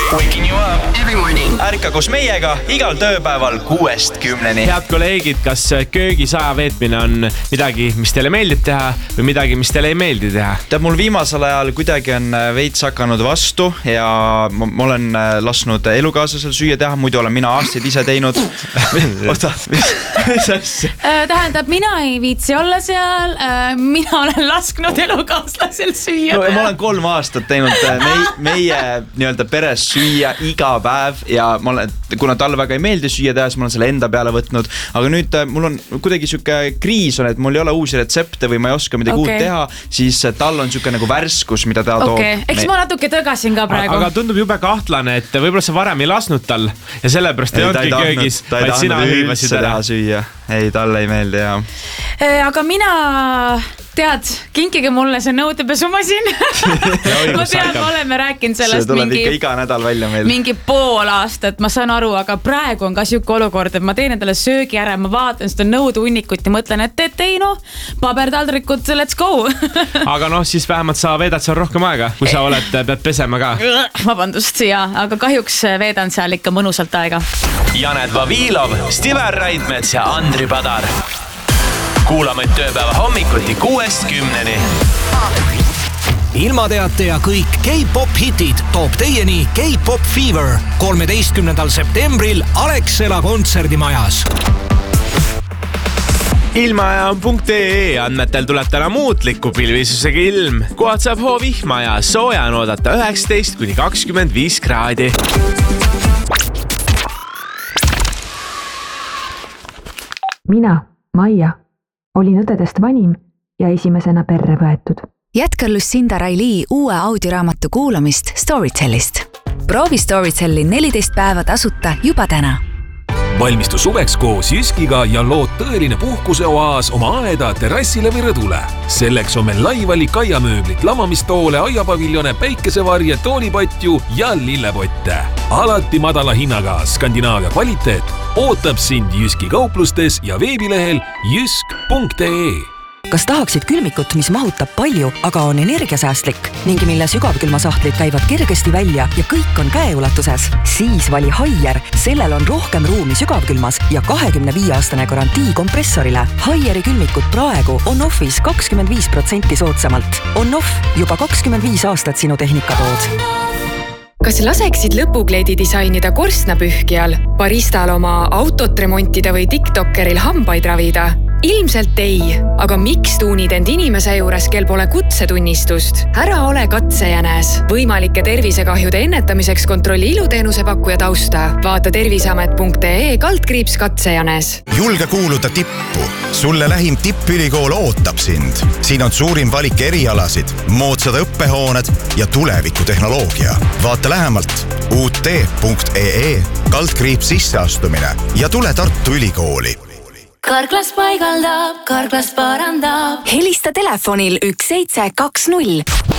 Waking you up every morning. Ärka koos meiega igal tööpäeval 6-10. Head kolleegid, kas köögisaja veetmine on midagi, mis teile meeldib teha või midagi, mis teile ei meeldi teha? Tead, mul viimasel ajal kuidagi on veits hakanud vastu ja ma olen lasknud elukaaslasel süüa teha, muidu olen mina aastaid ise teinud. Oota, mis asja? Tähendab, mina ei viitsi olla seal, mina olen lasknud elukaaslasel süüa teha. Ma olen 3 aastat teinud meie nii-öelda peres süüa iga päev ja kuna talle väga ei meeldi süüa teha, siis ma olen selle enda peale võtnud, aga nüüd mul on kuidagi siuke kriis on, et mul ei ole uusi retsepte või ma ei oska midagi uut teha, siis tal on siuke nagu värskus, mida ta toob. Eks ma natuke tõgasin ka praegu. Aga tundub jube kahtlane, et võib-olla sa varem ei lasknud tal ja sellepärast ei olnudki köögis, vaid sina hõivasid ära. Süüa. Ei, talle ei meeldi, jah. Aga mina, tead, kinkige mulle see nõudepesumasin. Ma tean, me oleme rääkinud sellest see tuleb ikka iga nädal välja meil. Mingi pool aastat, ma saan aru, aga praegu on ka siuke olukord, et ma teen endale söögi ära, ma vaatan seda nõudeuunikut ja mõtlen, et ei paberdaldrikud, let's go. Aga siis vähemalt sa veedad seal rohkem aega, kui sa pead pesema ka. Vabandust, aga kahjuks veedan seal ikka mõnusalt aega. Janet Vavilov, Stiver Raidmets ja Andri Padar. Kuulame tööpäeva hommikuti 6-10. Ilmateate ja kõik K-pop hitid toob teieni K-pop Fever 13. septembril Alexela kontserdimajas. Ilmaaja.ee andmetel tuleb täna muutliku pilvisusega ilm. Kohad saab hoovihma ja sooja on oodata 19-25 kraadi. Mina, Maia, olin õdedest vanim ja esimesena perre võetud. Jätka Lucinda Riley uue audioraamatu kuulamist Storytellist. Proovi Storytelli 14 päeva tasuta juba täna. Valmistu suveks koos Jyskiga ja lood tõeline puhkuseoaas oma aeda terrassile või rõdule. Selleks on meil laivalik aiamööblit, lamamistoole, aiapaviljone, päikesevarje, toolipatju ja lillepotte. Alati madala hinnaga Skandinaavia kvaliteet ootab sind Jyski kauplustes ja veebilehel jysk.ee. Kas tahaksid külmikut, mis mahutab palju, aga on energiasäästlik ning mille sügavkülmasahtlid käivad kergesti välja ja kõik on käeulatuses? Siis vali Haier, sellel on rohkem ruumi sügavkülmas ja 25-aastane garantii kompressorile. Haieri külmikut praegu on offis 25% soodsamalt. On off juba 25 aastat sinu tehnikatood. Kas laseksid lõpukleedi disainida korstnapühkijal, baristal oma autot remontida või TikTokeril hambaid ravida? Ilmselt ei, aga miks tuunid end inimese juures, kel pole kutsetunnistust? Ära ole katsejänes. Võimalike tervisekahjude ennetamiseks kontrolli iluteenuse pakkuja tausta. Vaata terviseamet.ee/katsejänes. Julge kuuluda tippu. Sulle lähim tippülikool ootab sind. Siin on suurim valik erialasid, moodsad õppehooned ja tulevikutehnoloogia. Vaata lähemalt ut.ee/sisseastumine ja tule Tartu Ülikooli. Karklas paigaldab, Karklas parandab. Helista telefonil 1720.